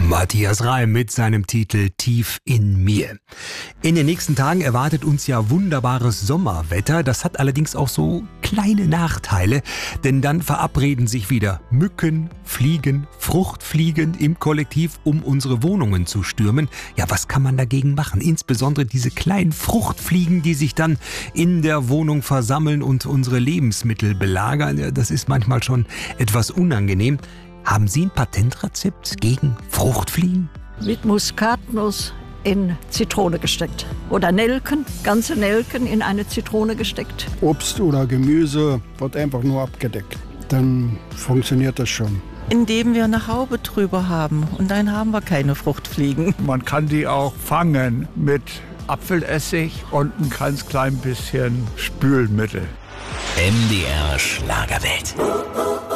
Matthias Reim mit seinem Titel Tief in mir. In den nächsten Tagen erwartet uns ja wunderbares Sommerwetter. Das hat allerdings auch so kleine Nachteile, denn dann verabreden sich wieder Mücken, Fliegen, Fruchtfliegen im Kollektiv, um unsere Wohnungen zu stürmen. Ja, was kann man dagegen machen? Insbesondere diese kleinen Fruchtfliegen, die sich dann in der Wohnung versammeln und unsere Lebensmittel belagern. Ja, das ist manchmal schon etwas unangenehm. Haben Sie ein Patentrezept gegen Fruchtfliegen? Mit Muskatnuss in Zitrone gesteckt. Oder Nelken, ganze Nelken in eine Zitrone gesteckt. Obst oder Gemüse wird einfach nur abgedeckt. Dann funktioniert das schon. Indem wir eine Haube drüber haben und dann haben wir keine Fruchtfliegen. Man kann die auch fangen mit Apfelessig und ein ganz klein bisschen Spülmittel. MDR Schlagerwelt.